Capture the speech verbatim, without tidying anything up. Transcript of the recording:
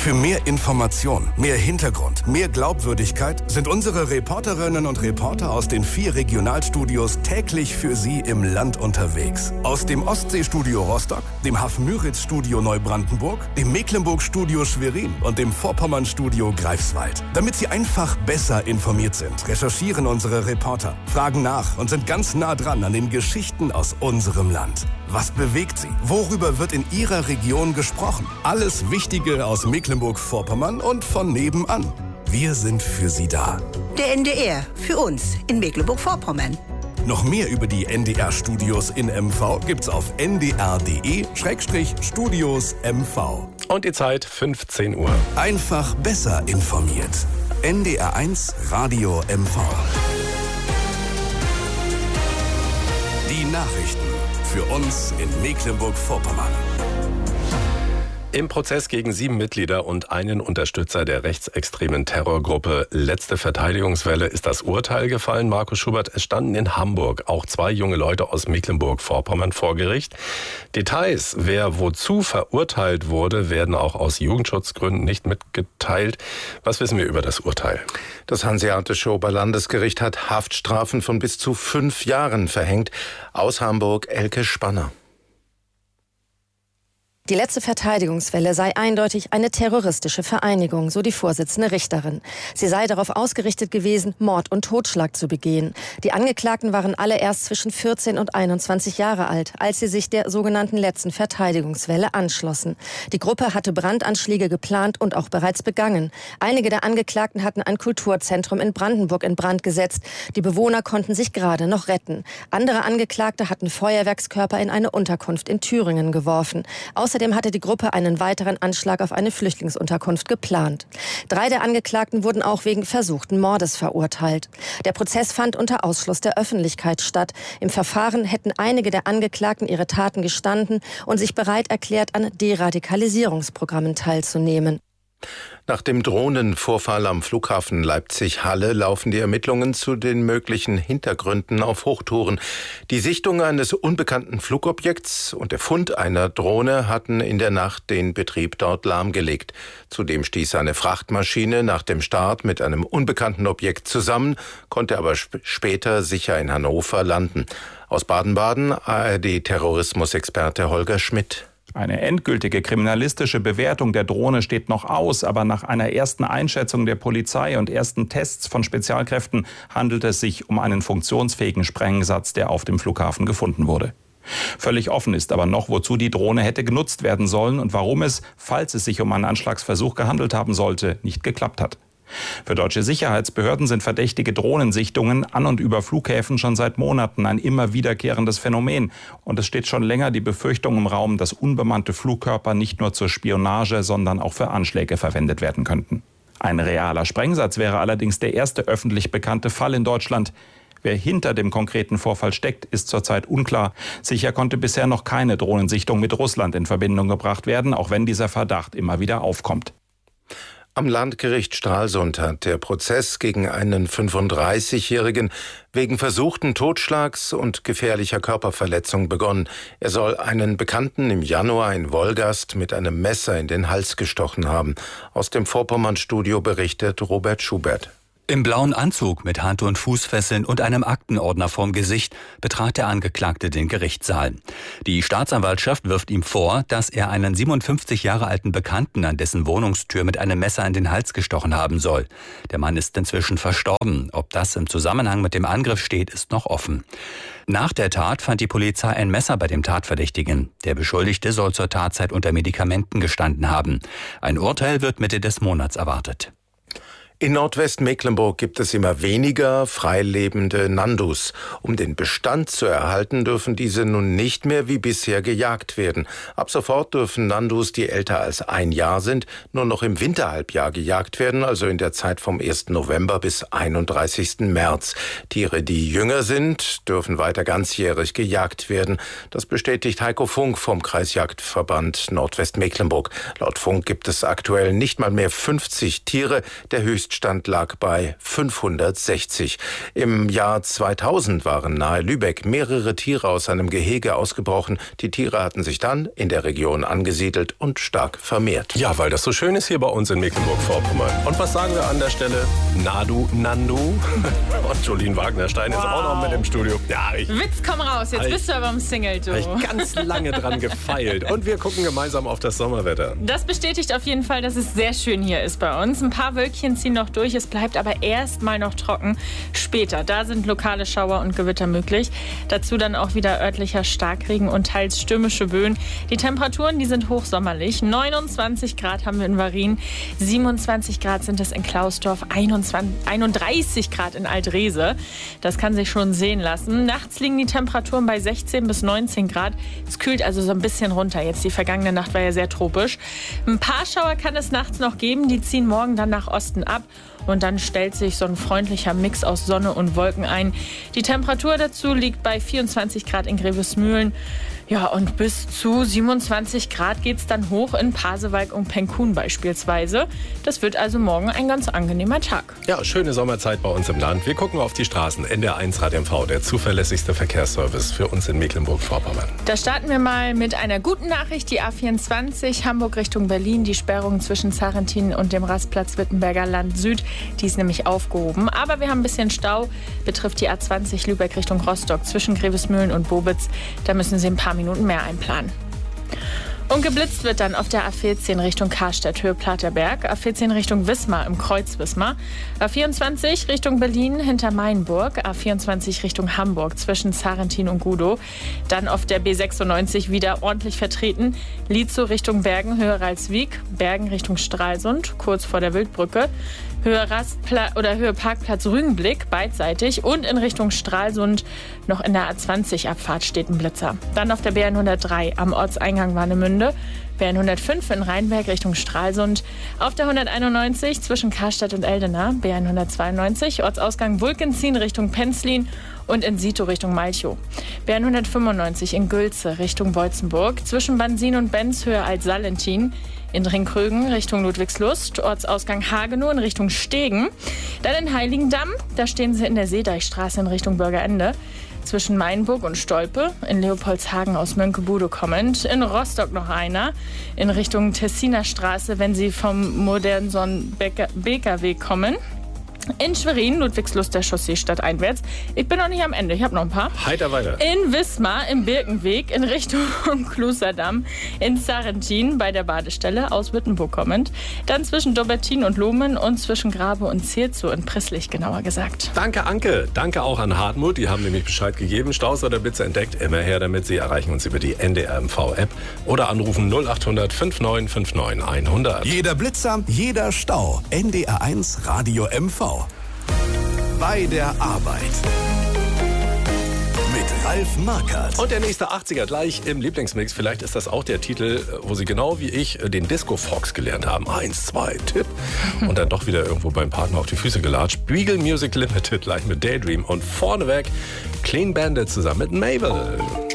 Für mehr Information, mehr Hintergrund, mehr Glaubwürdigkeit sind unsere Reporterinnen und Reporter aus den vier Regionalstudios täglich für Sie im Land unterwegs. Aus dem Ostseestudio Rostock, dem Hafenmüritz-Studio Neubrandenburg, dem Mecklenburg-Studio Schwerin und dem Vorpommern-Studio Greifswald. Damit Sie einfach besser informiert sind, recherchieren unsere Reporter, fragen nach und sind ganz nah dran an den Geschichten aus unserem Land. Was bewegt Sie? Worüber wird in Ihrer Region gesprochen? Alles Wichtige aus Mecklenburg-Vorpommern und von nebenan. Wir sind für Sie da. Der N D R, für uns in Mecklenburg-Vorpommern. Noch mehr über die N D R-Studios in M V gibt's auf n d r punkt d e slash studios m v. Und die Zeit fünfzehn Uhr. Einfach besser informiert. N D R eins Radio M V. Die Nachrichten für uns in Mecklenburg-Vorpommern. Im Prozess gegen sieben Mitglieder und einen Unterstützer der rechtsextremen Terrorgruppe Letzte Verteidigungswelle ist das Urteil gefallen. Markus Schubert, es standen in Hamburg auch zwei junge Leute aus Mecklenburg-Vorpommern vor Gericht. Details, wer wozu verurteilt wurde, werden auch aus Jugendschutzgründen nicht mitgeteilt. Was wissen wir über das Urteil? Das Hanseatische Oberlandesgericht hat Haftstrafen von bis zu fünf Jahren verhängt. Aus Hamburg Elke Spanner. Die Letzte Verteidigungswelle sei eindeutig eine terroristische Vereinigung, so die Vorsitzende Richterin. Sie sei darauf ausgerichtet gewesen, Mord und Totschlag zu begehen. Die Angeklagten waren alle erst zwischen vierzehn und einundzwanzig Jahre alt, als sie sich der sogenannten Letzten Verteidigungswelle anschlossen. Die Gruppe hatte Brandanschläge geplant und auch bereits begangen. Einige der Angeklagten hatten ein Kulturzentrum in Brandenburg in Brand gesetzt. Die Bewohner konnten sich gerade noch retten. Andere Angeklagte hatten Feuerwerkskörper in eine Unterkunft in Thüringen geworfen. Außerdem hatte die Gruppe einen weiteren Anschlag auf eine Flüchtlingsunterkunft geplant. Drei der Angeklagten wurden auch wegen versuchten Mordes verurteilt. Der Prozess fand unter Ausschluss der Öffentlichkeit statt. Im Verfahren hätten einige der Angeklagten ihre Taten gestanden und sich bereit erklärt, an Deradikalisierungsprogrammen teilzunehmen. Nach dem Drohnenvorfall am Flughafen Leipzig-Halle laufen die Ermittlungen zu den möglichen Hintergründen auf Hochtouren. Die Sichtung eines unbekannten Flugobjekts und der Fund einer Drohne hatten in der Nacht den Betrieb dort lahmgelegt. Zudem stieß eine Frachtmaschine nach dem Start mit einem unbekannten Objekt zusammen, konnte aber sp- später sicher in Hannover landen. Aus Baden-Baden A R D-Terrorismusexperte Holger Schmidt. Eine endgültige kriminalistische Bewertung der Drohne steht noch aus, aber nach einer ersten Einschätzung der Polizei und ersten Tests von Spezialkräften handelt es sich um einen funktionsfähigen Sprengsatz, der auf dem Flughafen gefunden wurde. Völlig offen ist aber noch, wozu die Drohne hätte genutzt werden sollen und warum es, falls es sich um einen Anschlagsversuch gehandelt haben sollte, nicht geklappt hat. Für deutsche Sicherheitsbehörden sind verdächtige Drohnensichtungen an und über Flughäfen schon seit Monaten ein immer wiederkehrendes Phänomen. Und es steht schon länger die Befürchtung im Raum, dass unbemannte Flugkörper nicht nur zur Spionage, sondern auch für Anschläge verwendet werden könnten. Ein realer Sprengsatz wäre allerdings der erste öffentlich bekannte Fall in Deutschland. Wer hinter dem konkreten Vorfall steckt, ist zurzeit unklar. Sicher konnte bisher noch keine Drohnensichtung mit Russland in Verbindung gebracht werden, auch wenn dieser Verdacht immer wieder aufkommt. Am Landgericht Stralsund hat der Prozess gegen einen fünfunddreißigjährigen wegen versuchten Totschlags und gefährlicher Körperverletzung begonnen. Er soll einen Bekannten im Januar in Wolgast mit einem Messer in den Hals gestochen haben. Aus dem Vorpommern-Studio berichtet Robert Schubert. Im blauen Anzug mit Hand- und Fußfesseln und einem Aktenordner vorm Gesicht betrat der Angeklagte den Gerichtssaal. Die Staatsanwaltschaft wirft ihm vor, dass er einen siebenundfünfzig Jahre alten Bekannten an dessen Wohnungstür mit einem Messer in den Hals gestochen haben soll. Der Mann ist inzwischen verstorben. Ob das im Zusammenhang mit dem Angriff steht, ist noch offen. Nach der Tat fand die Polizei ein Messer bei dem Tatverdächtigen. Der Beschuldigte soll zur Tatzeit unter Medikamenten gestanden haben. Ein Urteil wird Mitte des Monats erwartet. In Nordwestmecklenburg gibt es immer weniger freilebende Nandus. Um den Bestand zu erhalten, dürfen diese nun nicht mehr wie bisher gejagt werden. Ab sofort dürfen Nandus, die älter als ein Jahr sind, nur noch im Winterhalbjahr gejagt werden, also in der Zeit vom ersten November bis einunddreißigsten März. Tiere, die jünger sind, dürfen weiter ganzjährig gejagt werden. Das bestätigt Heiko Funk vom Kreisjagdverband Nordwestmecklenburg. Laut Funk gibt es aktuell nicht mal mehr fünfzig Tiere. Der höchste Höchststand lag bei fünfhundertsechzig. Im Jahr zweitausend waren nahe Lübeck mehrere Tiere aus einem Gehege ausgebrochen. Die Tiere hatten sich dann in der Region angesiedelt und stark vermehrt. Ja, weil das so schön ist hier bei uns in Mecklenburg-Vorpommern. Und was sagen wir an der Stelle? Nadu, Nandu. Und Jolien Wagner-Stein wow. ist auch noch mit im Studio. Ja, ich, Witz, komm raus, jetzt bist du aber im Single, du. Habe ich ganz lange dran gefeilt. Und wir gucken gemeinsam auf das Sommerwetter. Das bestätigt auf jeden Fall, dass es sehr schön hier ist bei uns. Ein paar Wölkchen ziehen noch durch, es bleibt aber erst mal noch trocken. Später, da sind lokale Schauer und Gewitter möglich. Dazu dann auch wieder örtlicher Starkregen und teils stürmische Böen. Die Temperaturen, die sind hochsommerlich. neunundzwanzig Grad haben wir in Varin, siebenundzwanzig Grad sind es in Klausdorf, einundzwanzig, einunddreißig Grad in Alt-Rehse. Das kann sich schon sehen lassen. Nachts liegen die Temperaturen bei sechzehn bis neunzehn Grad. Es kühlt also so ein bisschen runter. Jetzt die vergangene Nacht war ja sehr tropisch. Ein paar Schauer kann es nachts noch geben. Die ziehen morgen dann nach Osten ab. Und dann stellt sich so ein freundlicher Mix aus Sonne und Wolken ein. Die Temperatur dazu liegt bei vierundzwanzig Grad in Grevesmühlen. Ja, und bis zu siebenundzwanzig Grad geht es dann hoch in Pasewalk und Penkun beispielsweise. Das wird also morgen ein ganz angenehmer Tag. Ja, schöne Sommerzeit bei uns im Land. Wir gucken auf die Straßen. N D R eins Rad M V, der zuverlässigste Verkehrsservice für uns in Mecklenburg-Vorpommern. Da starten wir mal mit einer guten Nachricht. Die A vierundzwanzig Hamburg Richtung Berlin. Die Sperrung zwischen Zarentin und dem Rastplatz Wittenberger Land Süd. Die ist nämlich aufgehoben. Aber wir haben ein bisschen Stau. Betrifft die A zwanzig Lübeck Richtung Rostock zwischen Grevesmühlen und Bobitz. Da müssen Sie ein paar Minuten mehr einplanen. Und geblitzt wird dann auf der A vierzehn Richtung Karstadt, Höhe Platerberg, A vierzehn Richtung Wismar im Kreuz Wismar, A vierundzwanzig Richtung Berlin hinter Mainburg, A vierundzwanzig Richtung Hamburg zwischen Zarentin und Gudow, dann auf der B sechsundneunzig wieder ordentlich vertreten, Lietzow Richtung Bergen, Höhe Ralswiek, Bergen Richtung Stralsund, kurz vor der Wildbrücke, Höhe Rastpla- oder Höhe Parkplatz Rügenblick, beidseitig und in Richtung Stralsund noch in der A zwanzig Abfahrt steht ein Blitzer. Dann auf der B hundertdrei am Ortseingang Warnemünde, B hundertfünf in Rheinberg Richtung Stralsund, auf der hunderteinundneunzig zwischen Karstadt und Eldena, B hundertzweiundneunzig Ortsausgang Vulkenzien Richtung Penzlin und in Sito Richtung Malchow. B hundertfünfundneunzig in Gülze Richtung Beutzenburg, zwischen Bansin und Benz Höhe Alt-Salentin, in Ringkrögen Richtung Ludwigslust, Ortsausgang Hagenow in Richtung Stegen. Dann in Heiligendamm, da stehen Sie in der Seedeichstraße in Richtung Bürgerende. Zwischen Mainburg und Stolpe, in Leopoldshagen aus Mönckebude kommend. In Rostock noch einer, in Richtung Tessiner Straße, wenn Sie vom Modernson-Beker-Weg kommen. In Schwerin, Ludwigslust der Chaussee stadteinwärts. Ich bin noch nicht am Ende, ich habe noch ein paar. Heiter weiter. In Wismar, im Birkenweg, in Richtung Klosterdamm. In Zarentin, bei der Badestelle, aus Wittenburg kommend. Dann zwischen Dobertin und Lohmen und zwischen Grabe und Zierzow in Prisslich, genauer gesagt. Danke, Anke. Danke auch an Hartmut. Die haben nämlich Bescheid gegeben. Staus oder Blitze entdeckt. Immer her damit. Sie erreichen uns über die N D R M V-App oder anrufen null acht hundert fünfundneunzig neunundfünfzig hundert. Jeder Blitzer, jeder Stau. N D R eins Radio M V. Bei der Arbeit. Mit Ralf Markert. Und der nächste achtziger gleich im Lieblingsmix. Vielleicht ist das auch der Titel, wo Sie genau wie ich den Disco Fox gelernt haben. Eins, zwei, Tipp. Und dann doch wieder irgendwo beim Partner auf die Füße gelatscht. Beagle Music Limited gleich mit Daydream. Und vorneweg Clean Bandit zusammen mit Mabel.